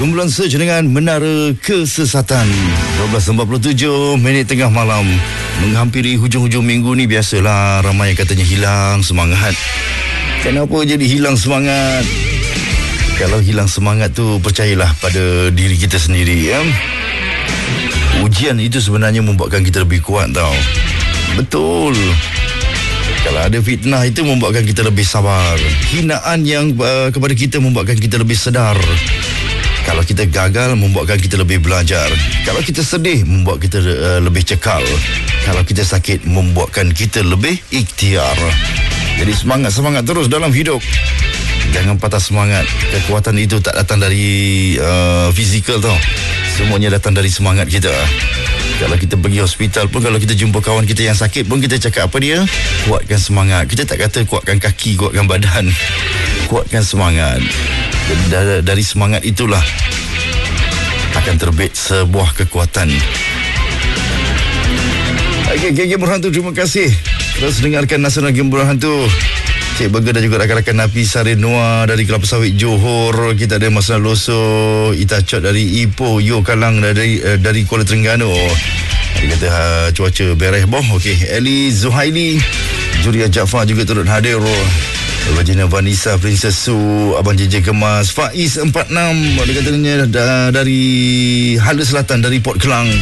Kumpulan Search dengan Menara Kesesatan. 12.47 minit tengah malam. Menghampiri hujung-hujung minggu ni, biasalah ramai yang katanya hilang semangat. Kenapa jadi hilang semangat? Kalau hilang semangat tu, percayalah pada diri kita sendiri, ya. Ujian itu sebenarnya membuatkan kita lebih kuat, tau. Betul. Kalau ada fitnah itu membuatkan kita lebih sabar. Hinaan yang kepada kita membuatkan kita lebih sedar. Kalau kita gagal membuatkan kita lebih belajar. Kalau kita sedih membuat kita lebih cekal. Kalau kita sakit membuatkan kita lebih ikhtiar. Jadi semangat terus dalam hidup. Jangan patah semangat. Kekuatan itu tak datang dari fizikal, tau. Semuanya datang dari semangat kita. Kalau kita pergi hospital pun, kalau kita jumpa kawan kita yang sakit pun, kita cakap apa dia? Kuatkan semangat. Kita tak kata kuatkan kaki, kuatkan badan. Kuatkan semangat. Dari semangat itulah akan terbit sebuah kekuatan. Okey, Game Berhantu, terima kasih. Terus dengarkan Nasional Game Berhantu. Cik Burger dan juga rakan-rakan Napi Sarinua dari Kelapa Sawit Johor. Kita ada Mas Loso Itacot dari Ipoh, Yo Kalang dari Kuala Terengganu. Dia kata cuaca beres boh. Okey, Eli Zuhaili, Juria Jaafar juga turut hadir. Vagina Vanessa, Princess Su, Abang JJ Kemas, Faiz 46. Dia katanya dari Hala Selatan, dari Port Kelang.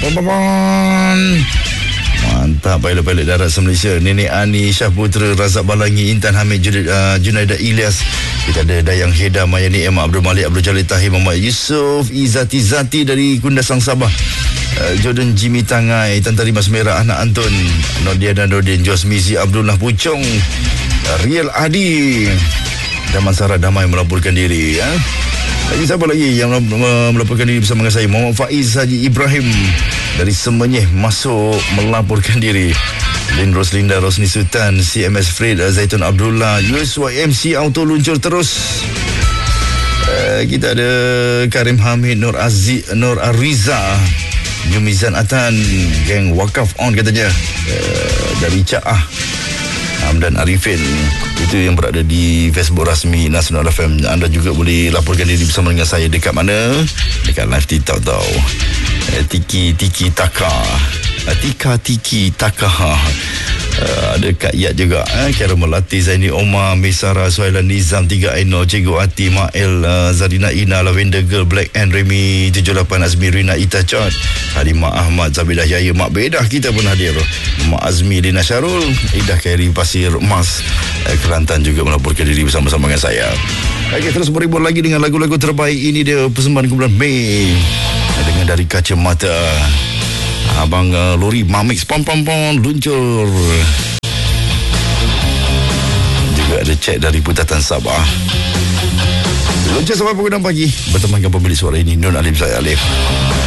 Mantap, pilot darat se-Malaysia. Nenek Ani, Syah Putra, Razak Balangi, Intan Hamid, Junaidah Ilyas. Kita ada Dayang Heda, Maya Ni'am, Abdul Malik, Abdul Jalil Tahir, Muhammad Yusof, Zati dari Kundasang Sabah. Jordan Jimmy Tangai, Tan Tari Mas Merah, Anak Antun, Nodiana Nordin, Jos Mizi, Abdullah Pucong, Riel Adi, Daman Sarah Damai melaporkan diri, ya. Lagi siapa lagi yang melaporkan diri bersama dengan saya? Muhammad Faiz Haji Ibrahim dari Semenyih masuk melaporkan diri. Lin Roslinda, Rosni Sultan, CMS Fred, Zaitun Abdullah, USYMC Auto luncur terus. Kita ada Karim Hamid, Nur Ariza, Jumizan Atan, geng Wakaf On katanya, dari Ca'ah, Hamdan Arifin. Itu yang berada di Facebook rasmi Nasional FM. Anda juga boleh laporkan diri bersama dengan saya. Dekat mana? Dekat live TikTok, tau. Tiki Taka, Tika Tiki Taka. Ada Kak Yat juga, Kara Melati, Zaini Omar, Misara, Suhailan Nizam, 3 Aino, Cikgu Ati, Mael, Zarina Ina, Lavender Girl, Black and Remy 78, Azmi Rina Itacot, Halimah Ahmad, Zabidah Yaya, Mak Bedah kita pun hadir. Mak Azmi, Lina Syarul, Idah Khairi Pasir Mas, Kelantan juga melaporkan diri bersama-sama dengan saya. Okey, terus berhibur lagi dengan lagu-lagu terbaik. Ini dia persembahan kumpulan Mei dengan Dari Kacamata. Abang Lori Mamix pom luncur. Juga ada cek dari Putatan Sabah. Luncur sampai pukul 6 pagi. Bertemankan pemilik suara ini, Nun Alim, saya Alif.